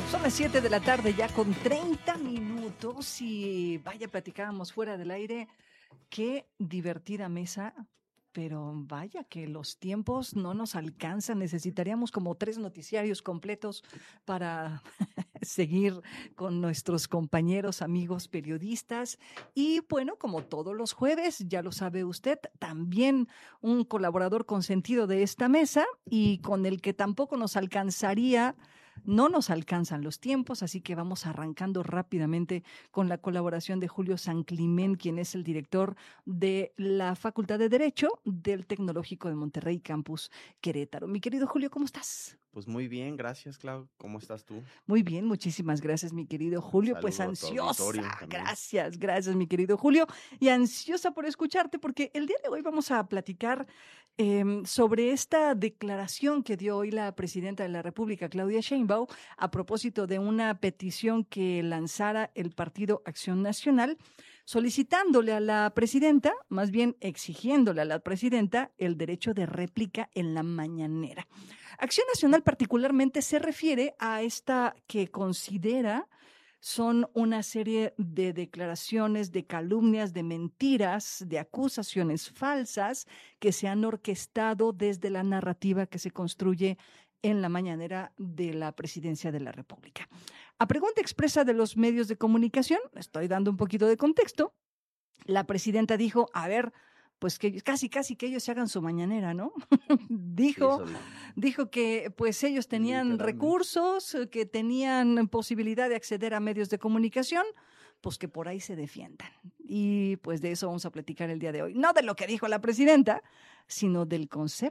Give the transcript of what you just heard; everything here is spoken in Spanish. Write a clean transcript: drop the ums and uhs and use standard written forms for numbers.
Son las 7 de la tarde ya con 30 minutos y vaya, platicábamos fuera del aire, qué divertida mesa, pero vaya que los tiempos no nos alcanzan, necesitaríamos como 3 noticiarios completos para seguir con nuestros compañeros, amigos periodistas y bueno, como todos los jueves, ya lo sabe usted, también un colaborador consentido de esta mesa y con el que tampoco nos alcanzaría. No nos alcanzan los tiempos, así que vamos arrancando rápidamente con la colaboración de Julio Sanclimén, quien es el director de la Facultad de Derecho del Tecnológico de Monterrey, Campus Querétaro. Mi querido Julio, ¿cómo estás? Pues muy bien, gracias, Clau. ¿Cómo estás tú? Muy bien, muchísimas gracias, mi querido Julio. Pues Saludo a tu auditorio ansiosa, también. gracias, mi querido Julio, y ansiosa por escucharte, porque el día de hoy vamos a platicar sobre esta declaración que dio hoy la presidenta de la República, Claudia Sheinbaum, a propósito de una petición que lanzara el Partido Acción Nacional, solicitándole a la presidenta, más bien exigiéndole a la presidenta, el derecho de réplica en la mañanera. Acción Nacional particularmente se refiere a esta que considera son una serie de declaraciones, de calumnias, de mentiras, de acusaciones falsas que se han orquestado desde la narrativa que se construye en la mañanera de la Presidencia de la República. A pregunta expresa de los medios de comunicación, estoy dando un poquito de contexto, la presidenta dijo, a ver, pues que casi que ellos se hagan su mañanera, ¿no? dijo, Sí, dijo que pues ellos tenían recursos, que tenían posibilidad de acceder a medios de comunicación, pues que por ahí se defiendan. Y pues de eso vamos a platicar el día de hoy. No de lo que dijo la presidenta, sino del concepto